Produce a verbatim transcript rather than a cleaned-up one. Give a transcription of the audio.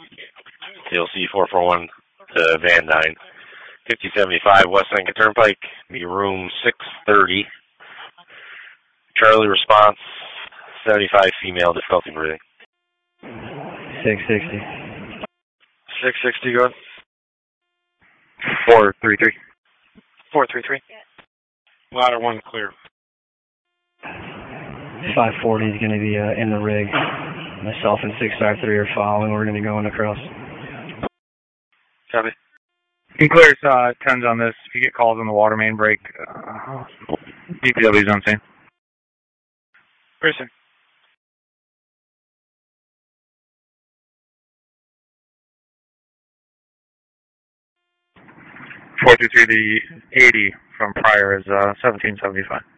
C L C four four one to Van Dyne. fifty seventy-five West Lincoln Turnpike, be room six thirty. Charlie response, seventy-five female, difficulty breathing. six sixty. six sixty, go ahead. four three three. four three three. Ladder one clear. five forty is going to be uh, in the rig. Myself and six five three are following. We're going to be going across. Copy. He clears uh, tens on this. If you get calls on the water main break, uh, D P W's on scene. Person. four two three, the eighty from prior is uh, seventeen seventy-five.